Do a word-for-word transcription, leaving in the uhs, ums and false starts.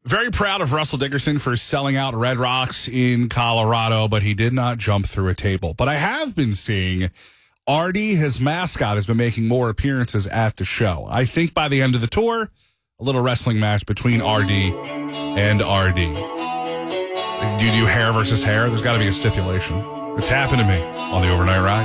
Very proud of Russell Dickerson for selling out Red Rocks in Colorado, but he did not jump through a table. But I have been seeing Artie, his mascot, has been making more appearances at the show. I think by the end of the tour, a little wrestling match between Artie and Artie. Do you do hair versus hair? There's got to be a stipulation. It's happened to me on the Overnight Ride.